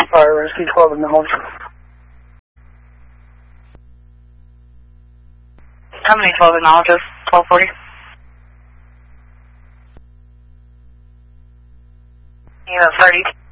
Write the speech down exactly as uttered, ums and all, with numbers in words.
Fire Rescue twelve acknowledge. Company twelve acknowledges, twelve forty. You have thirty.